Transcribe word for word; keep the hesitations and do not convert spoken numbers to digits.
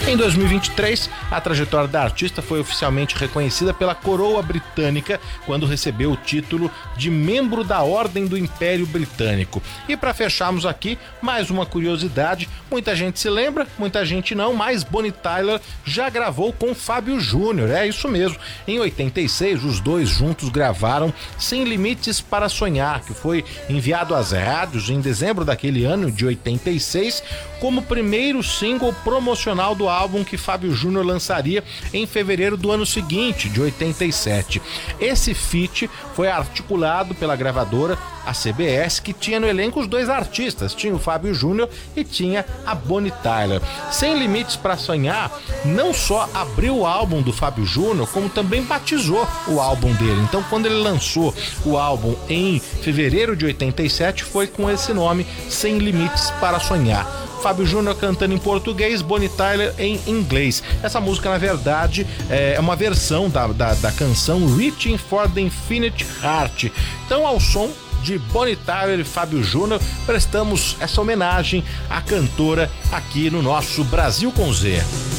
Em dois mil e vinte e três, a trajetória da artista foi oficialmente reconhecida pela coroa britânica quando recebeu o título de membro da Ordem do Império Britânico. E para fecharmos aqui, mais uma curiosidade, muita gente se lembra, muita gente não, mas Bonnie Tyler já gravou com Fábio Júnior, é isso mesmo. Em oitenta e seis, os dois juntos gravaram Sem Limites para Sonhar, que foi enviado às rádios em dezembro daquele ano de oitenta e seis, como primeiro single promocional do álbum que Fábio Júnior lançaria em fevereiro do ano seguinte, de oitenta e sete. Esse feat foi articulado pela gravadora, a C B S, que tinha no elenco os dois artistas, tinha o Fábio Júnior e tinha a Bonnie Tyler. Sem Limites para Sonhar não só abriu o álbum do Fábio Júnior, como também batizou o álbum dele. Então, quando ele lançou o álbum em fevereiro de oitenta e sete, foi com esse nome, Sem Limites para Sonhar. Fábio Júnior cantando em português, Bonnie Tyler em inglês. Essa música, na verdade, é uma versão da, da, da canção Reaching for the Infinite Heart. Então, ao som de Bonnie Tyler e Fábio Júnior, prestamos essa homenagem à cantora aqui no nosso Brasil com Z.